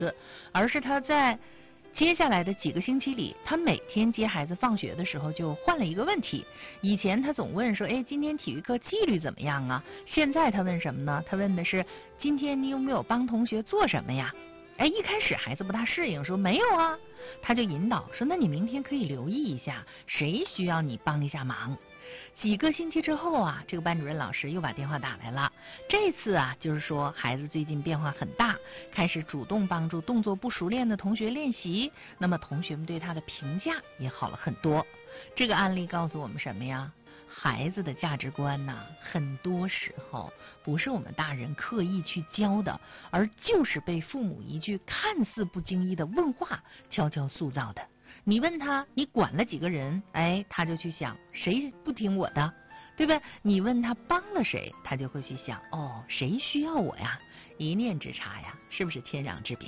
而是他在接下来的几个星期里，他每天接孩子放学的时候就换了一个问题。以前他总问说，今天体育课纪律怎么样啊？现在他问什么呢？他问的是，今天你有没有帮同学做什么呀？一开始孩子不大适应，说没有啊。他就引导说，那你明天可以留意一下，谁需要你帮一下忙。几个星期之后啊，这个班主任老师又把电话打来了。这次啊，就是说孩子最近变化很大，开始主动帮助动作不熟练的同学练习，那么同学们对他的评价也好了很多。这个案例告诉我们什么呀？孩子的价值观呐，很多时候不是我们大人刻意去教的，而就是被父母一句看似不经意的问话悄悄塑造的。你问他你管了几个人，他就去想谁不听我的，对吧？你问他帮了谁，他就会去想谁需要我呀？一念之差呀，是不是天壤之别？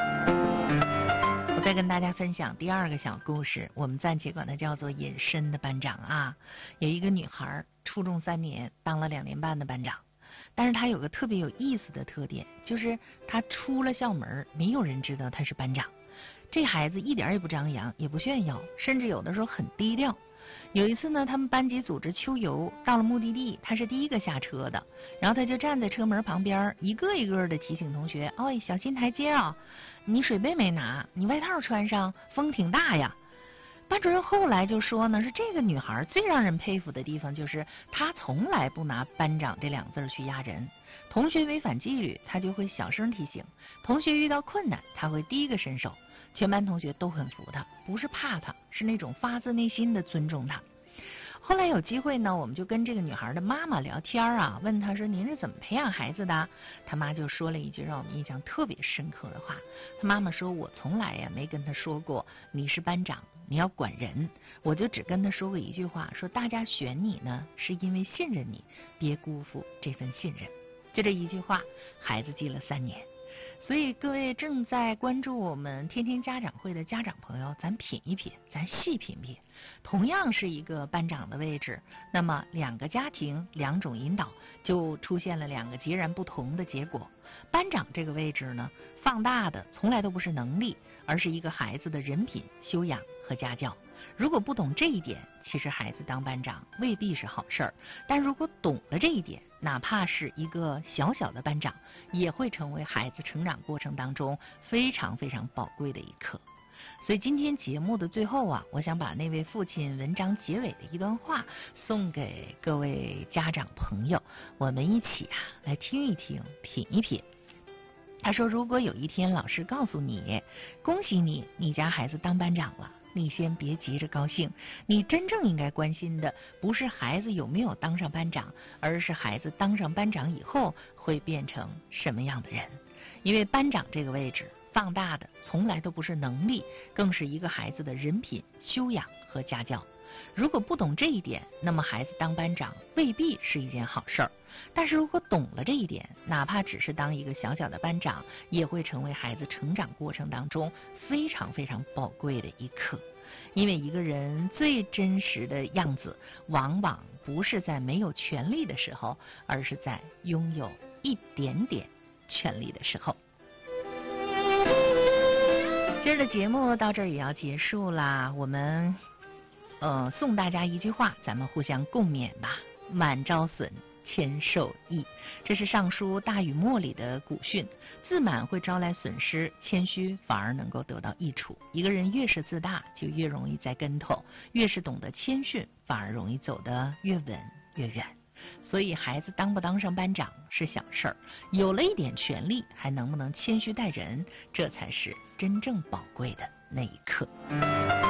我再跟大家分享第二个小故事，我们暂且管它叫做隐身的班长啊。有一个女孩，初中3年当了2年半的班长，但是她有个特别有意思的特点，就是她出了校门没有人知道她是班长。这孩子一点也不张扬，也不炫耀，甚至有的时候很低调。有一次呢，他们班级组织秋游，到了目的地，他是第一个下车的，然后他就站在车门旁边，一个一个的提醒同学，小心台阶啊，你水杯没拿，你外套穿上，风挺大呀。班主任后来就说呢，是这个女孩最让人佩服的地方，就是她从来不拿班长这2字去压人。同学违反纪律，她就会小声提醒；同学遇到困难，她会第一个伸手。全班同学都很服她，不是怕她，是那种发自内心的尊重她。后来有机会呢，我们就跟这个女孩的妈妈聊天啊，问她说您是怎么培养孩子的？她妈就说了一句让我们印象特别深刻的话。她妈妈说，我从来没跟她说过你是班长，你要管人，我就只跟她说过一句话，说大家选你呢是因为信任你，别辜负这份信任。就这一句话，孩子记了3年。所以各位正在关注我们天天家长会的家长朋友，咱品一品，咱细品品。同样是一个班长的位置，那么2个家庭2种引导，就出现了2个截然不同的结果。班长这个位置呢，放大的从来都不是能力，而是一个孩子的人品、修养和家教。如果不懂这一点，其实孩子当班长未必是好事儿。但如果懂了这一点，哪怕是一个小小的班长，也会成为孩子成长过程当中非常非常宝贵的一课。所以今天节目的最后啊，我想把那位父亲文章结尾的一段话送给各位家长朋友，我们一起来听一听，品一品。他说，如果有一天老师告诉你，恭喜你，你家孩子当班长了，你先别急着高兴，你真正应该关心的不是孩子有没有当上班长，而是孩子当上班长以后会变成什么样的人。因为班长这个位置放大的从来都不是能力，更是一个孩子的人品、修养和家教。如果不懂这一点，那么孩子当班长未必是一件好事儿。但是如果懂了这一点，哪怕只是当一个小小的班长，也会成为孩子成长过程当中非常非常宝贵的一课。因为一个人最真实的样子，往往不是在没有权利的时候，而是在拥有一点点权利的时候。今儿的节目到这儿也要结束啦，我们送大家一句话，咱们互相共勉吧。满招损，谦受益，这是尚书大禹谟里的古训。自满会招来损失，谦虚反而能够得到益处。一个人越是自大，就越容易栽跟头；越是懂得谦逊，反而容易走得越稳越远。所以孩子当不当上班长是小事儿，有了一点权利，还能不能谦虚待人，这才是真正宝贵的那一刻。